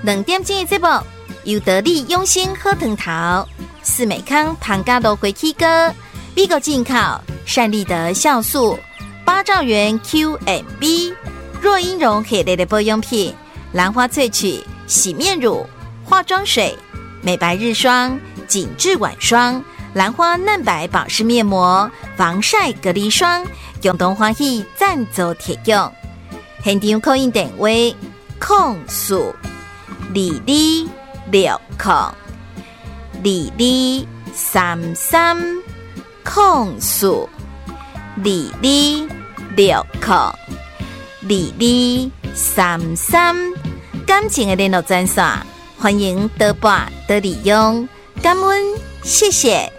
2点钟的节目，由得力用心喝藤桃、四美康庞嘎罗回 K 歌、美国进口善利德酵素、8兆元 QMB、若英绒系列的保养品、兰花萃取洗面乳、化妆水、美白日霜、紧致晚霜、兰花嫩白保湿面膜、防晒隔离霜，共同欢喜赞助提供。现场扣印电话：0422602230，感情的联络专线，欢迎多拨多利用，感恩，谢谢。